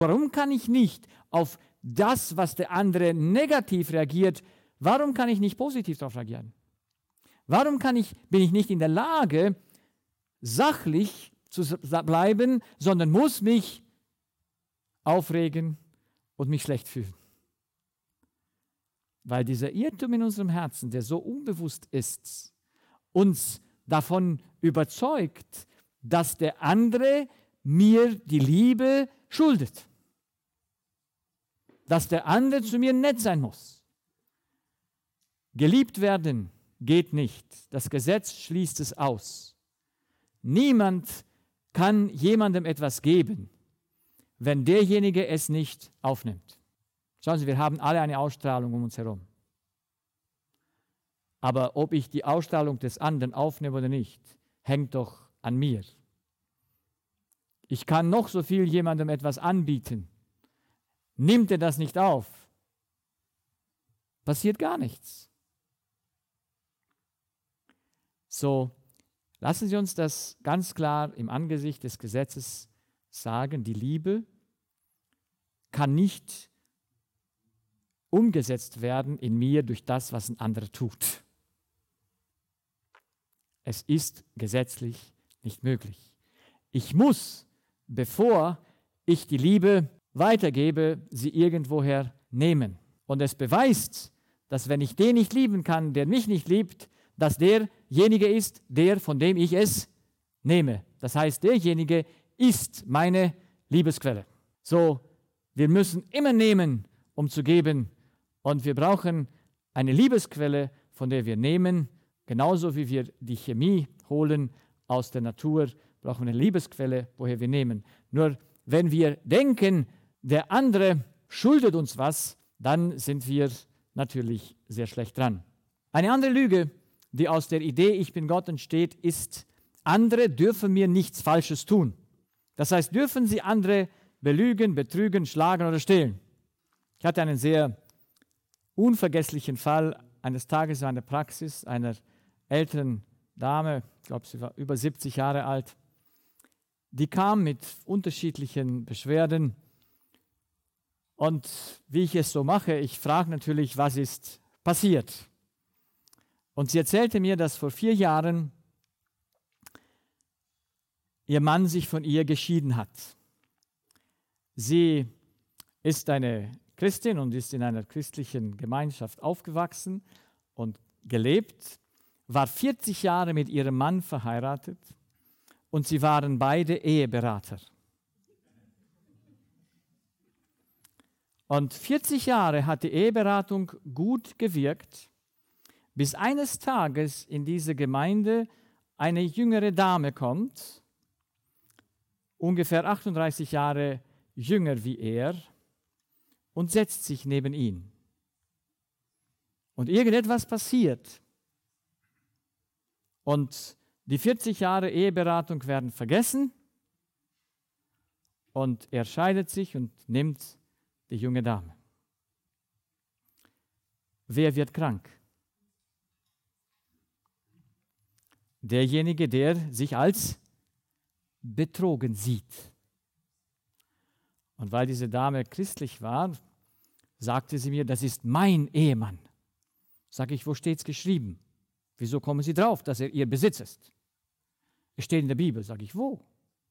Warum kann ich nicht auf das, was der andere negativ reagiert, warum kann ich nicht positiv darauf reagieren? Warum bin ich nicht in der Lage, sachlich zu bleiben, sondern muss mich aufregen und mich schlecht fühlen? Weil dieser Irrtum in unserem Herzen, der so unbewusst ist, uns davon überzeugt, dass der andere mir die Liebe schuldet. Dass der andere zu mir nett sein muss. Geliebt werden geht nicht. Das Gesetz schließt es aus. Niemand kann jemandem etwas geben, wenn derjenige es nicht aufnimmt. Schauen Sie, wir haben alle eine Ausstrahlung um uns herum. Aber ob ich die Ausstrahlung des anderen aufnehme oder nicht, hängt doch an mir. Ich kann noch so viel jemandem etwas anbieten. Nimmt er das nicht auf, passiert gar nichts. So, lassen Sie uns das ganz klar im Angesicht des Gesetzes sagen. Die Liebe kann nicht umgesetzt werden in mir durch das, was ein anderer tut. Es ist gesetzlich nicht möglich. Ich muss, bevor ich die Liebe weitergebe, sie irgendwoher nehmen. Und es beweist, dass wenn ich den nicht lieben kann, der mich nicht liebt, dass derjenige ist, von dem ich es nehme. Das heißt, derjenige ist meine Liebesquelle. So, wir müssen immer nehmen, um zu geben. Und wir brauchen eine Liebesquelle, von der wir nehmen. Genauso wie wir die Chemie holen aus der Natur, brauchen wir eine Liebesquelle, woher wir nehmen. Nur wenn wir denken, der andere schuldet uns was, dann sind wir natürlich sehr schlecht dran. Eine andere Lüge, die aus der Idee Ich bin Gott entsteht, ist, andere dürfen mir nichts Falsches tun. Das heißt, dürfen sie andere belügen, betrügen, schlagen oder stehlen. Ich hatte einen sehr unvergesslichen Fall eines Tages in einer Praxis einer älteren Dame, ich glaube, sie war über 70 Jahre alt, die kam mit unterschiedlichen Beschwerden. Und wie ich es so mache, ich frage natürlich, was ist passiert? Und sie erzählte mir, dass vor 4 Jahren ihr Mann sich von ihr geschieden hat. Sie ist eine Christin und ist in einer christlichen Gemeinschaft aufgewachsen und gelebt, war 40 Jahre mit ihrem Mann verheiratet und sie waren beide Eheberater. Und 40 Jahre hat die Eheberatung gut gewirkt, bis eines Tages in diese Gemeinde eine jüngere Dame kommt, ungefähr 38 Jahre jünger wie er, und setzt sich neben ihn. Und irgendetwas passiert. Und die 40 Jahre Eheberatung werden vergessen und er scheidet sich und nimmt die junge Dame. Wer wird krank? Derjenige, der sich als betrogen sieht. Und weil diese Dame christlich war, sagte sie mir, das ist mein Ehemann. Sag ich, wo steht es geschrieben? Wieso kommen Sie drauf, dass er ihr Besitz ist? Es steht in der Bibel. Sag ich, wo?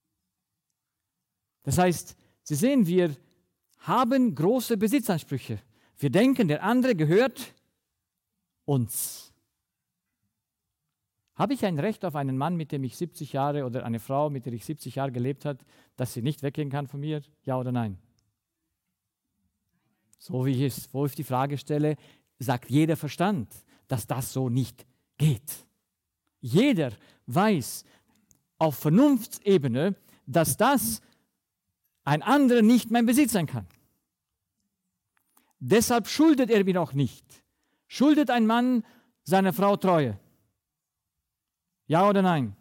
Das heißt, Sie sehen, wir haben große Besitzansprüche. Wir denken, der andere gehört uns. Habe ich ein Recht auf einen Mann, mit dem ich 70 Jahre oder eine Frau, mit der ich 70 Jahre gelebt habe, dass sie nicht weggehen kann von mir? Ja oder nein? So wie ich es, wo ich die Frage stelle, sagt jeder Verstand, dass das so nicht geht. Jeder weiß auf Vernunftsebene, dass das ein anderer nicht mein Besitz sein kann. Deshalb schuldet er mir auch nicht. Schuldet ein Mann seiner Frau Treue? Ja oder nein?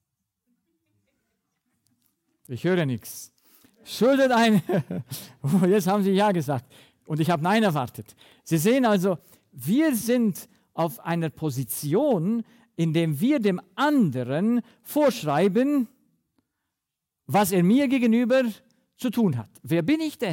Ich höre nichts. Schuldet ein, jetzt haben Sie ja gesagt und ich habe Nein erwartet. Sie sehen also, wir sind auf einer Position, in der wir dem anderen vorschreiben, was er mir gegenüber zu tun hat. Wer bin ich denn?